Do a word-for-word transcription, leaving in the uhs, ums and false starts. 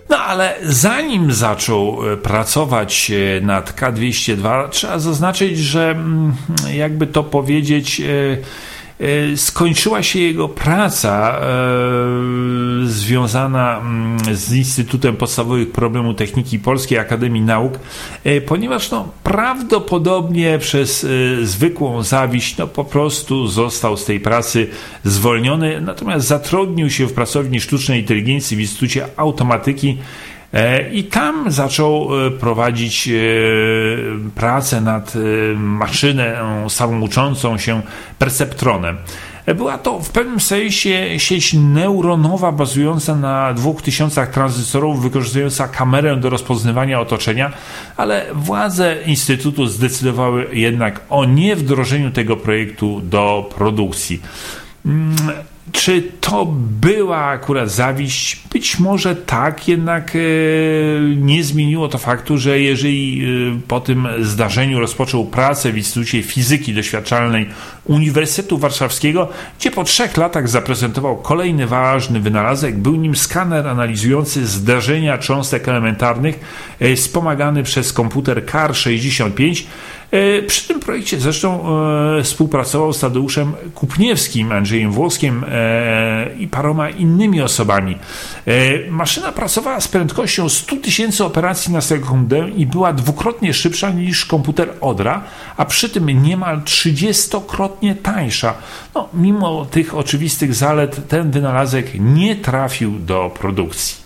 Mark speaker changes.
Speaker 1: No ale zanim zaczął pracować nad K dwieście dwa, trzeba zaznaczyć, że jakby to powiedzieć, skończyła się jego praca e, związana z Instytutem Podstawowych Problemów Techniki Polskiej Akademii Nauk, e, ponieważ no, prawdopodobnie przez e, zwykłą zawiść no, po prostu został z tej pracy zwolniony, natomiast zatrudnił się w pracowni sztucznej inteligencji w Instytucie Automatyki i tam zaczął prowadzić pracę nad maszyną samouczącą się perceptronem. Była to w pewnym sensie sieć neuronowa bazująca na dwóch tysiącach tranzystorów, wykorzystująca kamerę do rozpoznawania otoczenia, ale władze Instytutu zdecydowały jednak o niewdrożeniu tego projektu do produkcji. Czy to była akurat zawiść? Być może tak, jednak nie zmieniło to faktu, że jeżeli po tym zdarzeniu rozpoczął pracę w Instytucie Fizyki Doświadczalnej Uniwersytetu Warszawskiego, gdzie po trzech latach zaprezentował kolejny ważny wynalazek, był nim skaner analizujący zdarzenia cząstek elementarnych wspomagany przez komputer K A R sześćdziesiąt pięć. Przy tym projekcie zresztą e, współpracował z Tadeuszem Kupniewskim, Andrzejem Włoskiem e, i paroma innymi osobami. E, maszyna pracowała z prędkością stu tysięcy operacji na sekundę i była dwukrotnie szybsza niż komputer Odra, a przy tym niemal trzydziestokrotnie tańsza. No, mimo tych oczywistych zalet ten wynalazek nie trafił do produkcji.